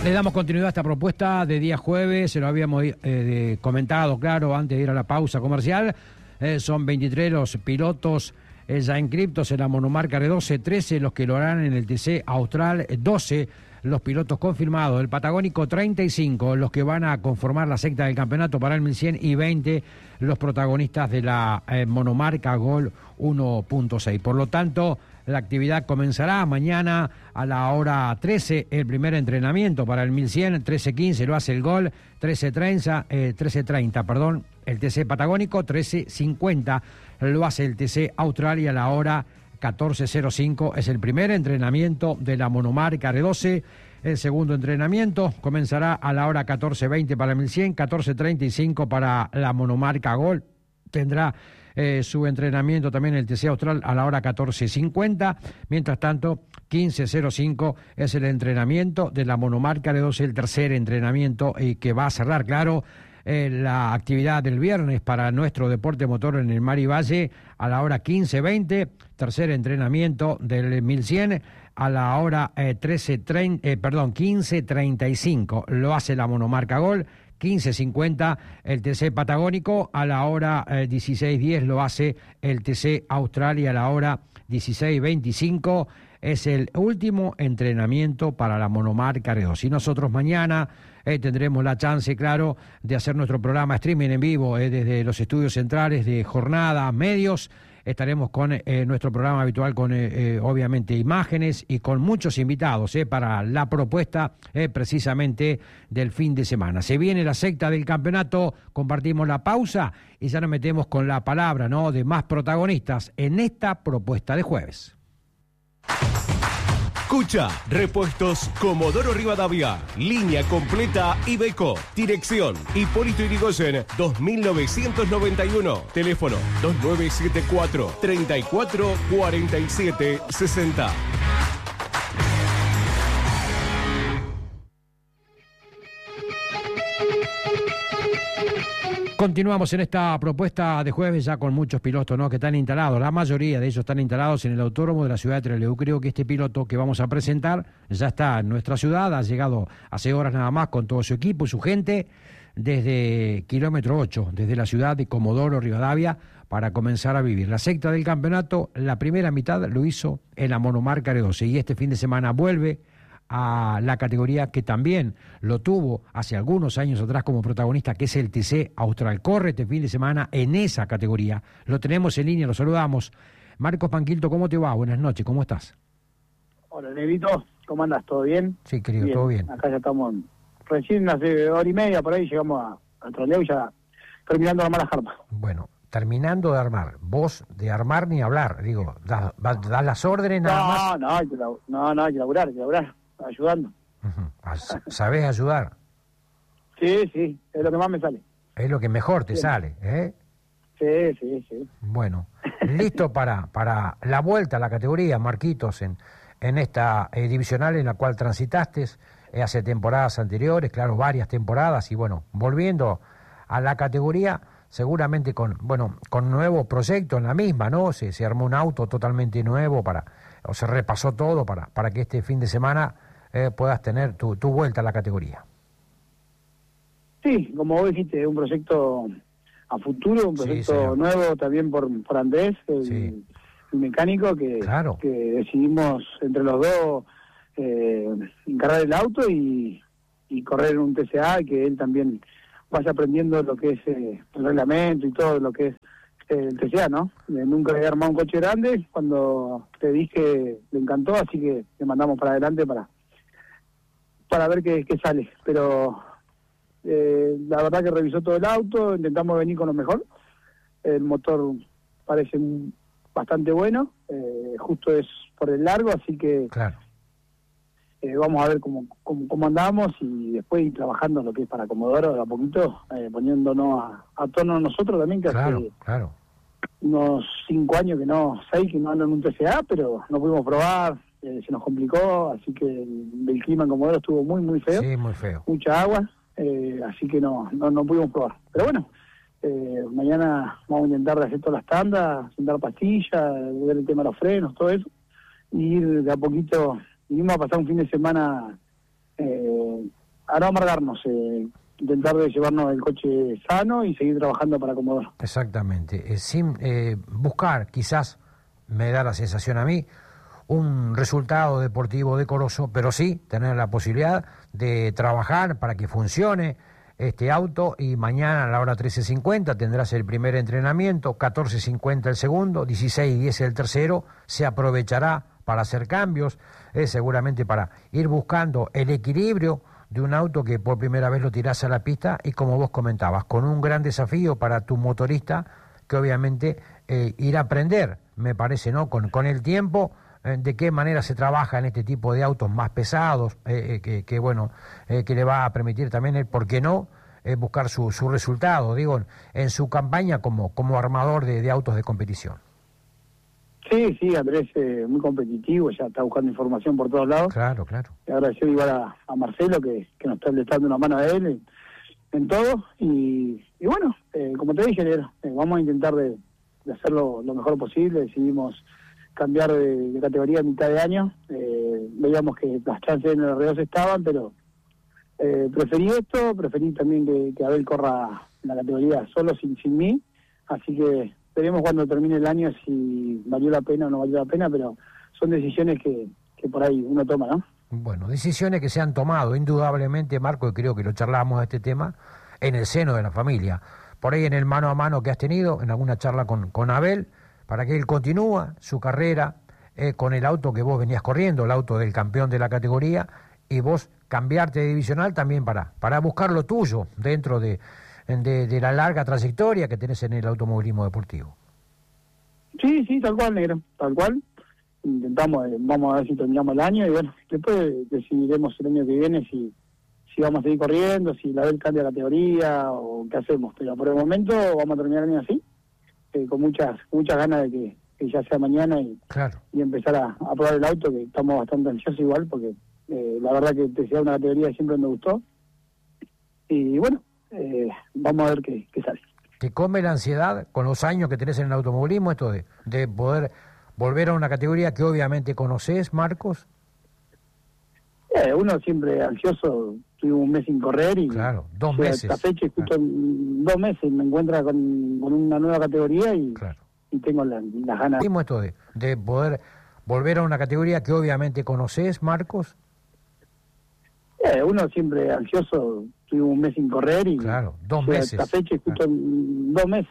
Le damos continuidad a esta propuesta de día jueves, se lo habíamos comentado, claro, antes de ir a la pausa comercial. Son 23 los pilotos ya inscriptos en la monomarca R12, 13 los que lo harán en el TC Austral, 12 los pilotos confirmados, el Patagónico 35 los que van a conformar la secta del campeonato para el 1100 y 20 los protagonistas de la monomarca Gol 1.6. Por lo tanto, la actividad comenzará mañana a la hora 13, el primer entrenamiento para el 1100, 13:15 lo hace el Gol, 13:30, el TC Patagónico, 13:50 lo hace el TC Austral y a la hora 14:05 es el primer entrenamiento de la monomarca R12. El segundo entrenamiento comenzará a la hora 14:20 para el 1100, 14:35 para la monomarca Gol. Tendrá su entrenamiento también el TC Austral a la hora 14:50. Mientras tanto, 15:05 es el entrenamiento de la monomarca R12, el tercer entrenamiento que va a cerrar, claro, la actividad del viernes para nuestro deporte motor en el Mar y Valle a la hora 15:20, tercer entrenamiento del 1100 a la hora 15:35 lo hace la monomarca Gol, 15:50 el TC Patagónico, a la hora 16:10 lo hace el TC Austral y a la hora 16:25 es el último entrenamiento para la monomarca R2. Y nosotros mañana tendremos la chance, claro, de hacer nuestro programa streaming en vivo desde los estudios centrales de Jornada Medios. Estaremos con nuestro programa habitual con, obviamente, imágenes y con muchos invitados para la propuesta precisamente del fin de semana. Se viene la secta del campeonato, compartimos la pausa y ya nos metemos con la palabra, ¿no?, de más protagonistas en esta propuesta de jueves. Escucha, repuestos Comodoro Rivadavia, línea completa Iveco, dirección Hipólito Yrigoyen 2991, teléfono 2974 34 47 60. Continuamos en esta propuesta de jueves ya con muchos pilotos, ¿no?, que están instalados. La mayoría de ellos están instalados en el autódromo de la ciudad de Trelew. Creo que este piloto que vamos a presentar ya está en nuestra ciudad, ha llegado hace horas nada más con todo su equipo y su gente desde kilómetro 8, desde la ciudad de Comodoro Rivadavia, para comenzar a vivir la secta del campeonato. La primera mitad lo hizo en la monomarca R12 y este fin de semana vuelve a la categoría que también lo tuvo hace algunos años atrás como protagonista, que es el TC Austral. Corre este fin de semana en esa categoría. Lo tenemos en línea, lo saludamos. Marcos Panquilto, ¿cómo te va? Buenas noches, ¿cómo estás? Hola, Negrito, ¿cómo andas? ¿Todo bien? Sí, querido, bien. Todo bien. Acá ya estamos, recién hace hora y media por ahí llegamos a Trelew, ya terminando de armar las carpas. Bueno, terminando de armar. Vos de armar ni hablar, digo, das las órdenes nada más. No, hay que laburar, ayudando. ¿Sabés ayudar? Sí, es lo que más me sale. Es lo que mejor te sale, ¿eh? Sí. Bueno, listo para la vuelta a la categoría, Marquitos, en esta divisional en la cual transitaste hace temporadas anteriores, claro, varias temporadas, y bueno, volviendo a la categoría, seguramente con nuevo proyecto en la misma, ¿no? Se armó un auto totalmente nuevo o se repasó todo para que este fin de semana puedas tener tu vuelta a la categoría. Sí, como vos dijiste, un proyecto a futuro, un proyecto nuevo también por Andrés, el mecánico que decidimos entre los dos encargar el auto y correr en un TCA, y que él también vaya aprendiendo lo que es el reglamento y todo lo que es el TCA, ¿no? Nunca había armado un coche grande, cuando te dije le encantó, así que le mandamos para adelante para ver qué sale. Pero la verdad que revisó todo el auto, intentamos venir con lo mejor. El motor parece bastante bueno, justo es por el largo, así que claro. Vamos a ver cómo andamos y después ir trabajando lo que es para Comodoro de a poquito, poniéndonos a tono nosotros también, que hace unos 5 años 6 que no ando en un TCA, pero no pudimos probar, se nos complicó, así que el clima en Comodoro estuvo muy feo. Sí, muy feo. Mucha agua, así que no pudimos probar. Pero bueno, mañana vamos a intentar hacer todas las tandas, sentar pastillas, ver el tema de los frenos, todo eso, y ir de a poquito. Vinimos a pasar un fin de semana a no amargarnos, intentar de llevarnos el coche sano y seguir trabajando para Comodoro. Exactamente, sin buscar, quizás me da la sensación a mí, un resultado deportivo decoroso, pero sí tener la posibilidad de trabajar para que funcione este auto, y mañana a la hora 13:50 tendrás el primer entrenamiento, 14:50 el segundo, 16:10 el tercero, se aprovechará para hacer cambios, seguramente para ir buscando el equilibrio de un auto que por primera vez lo tirás a la pista, y como vos comentabas, con un gran desafío para tu motorista, que obviamente irá a aprender, me parece, ¿no? Con el tiempo, de qué manera se trabaja en este tipo de autos más pesados, que le va a permitir también, ¿por qué no?, buscar su resultado, digo, en su campaña como armador de autos de competición. Sí, Andrés, muy competitivo, ya está buscando información por todos lados. Claro. Y agradecer igual a Marcelo, que nos está dando una mano a él en todo. Y bueno, como te dije, vamos a intentar de hacerlo lo mejor posible. Decidimos cambiar de categoría a mitad de año. Veíamos que las chances en el R2 estaban, pero preferí también que Abel corra en la categoría solo, sin mí. Así que veremos cuando termine el año si valió la pena o no valió la pena, pero son decisiones que por ahí uno toma, ¿no? Bueno, decisiones que se han tomado, indudablemente, Marco, y creo que lo charlamos de este tema, en el seno de la familia. Por ahí en el mano a mano que has tenido, en alguna charla con Abel, para que él continúe su carrera con el auto que vos venías corriendo, el auto del campeón de la categoría, y vos cambiarte de divisional también para buscar lo tuyo dentro de la larga trayectoria que tenés en el automovilismo deportivo. Sí, tal cual, negro, tal cual. Intentamos, vamos a ver si terminamos el año, y bueno, después decidiremos el año que viene si vamos a seguir corriendo, si la Abel cambia la categoría o qué hacemos. Pero por el momento vamos a terminar el año así, con muchas ganas de que ya sea mañana y empezar a probar el auto, que estamos bastante ansiosos igual, porque la verdad que sea una categoría que siempre me gustó. Y bueno, vamos a ver qué sale. ¿Te come la ansiedad con los años que tenés en el automovilismo esto de poder volver a una categoría que obviamente conoces, Marcos? Uno siempre ansioso. Tuve un mes sin correr y 2 meses. Esta fecha, justo en 2 meses me encuentra con una nueva categoría y tengo las ganas. Esto de poder volver a una categoría que obviamente conoces, Marcos. Uno siempre ansioso. Tuve un mes sin correr y 2 meses. Esta fecha, justo en 2 meses